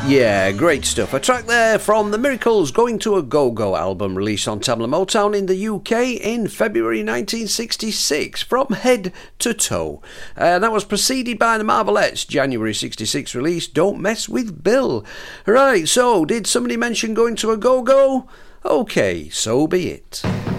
Yeah, great stuff. A track there from the Miracles' Going to a Go-Go album, released on Tamla Motown in the UK in February 1966, From Head to Toe. That was preceded by the Marvelettes' January 66 release, Don't Mess with Bill. Right, so did somebody mention going to a go-go? Okay, so be it.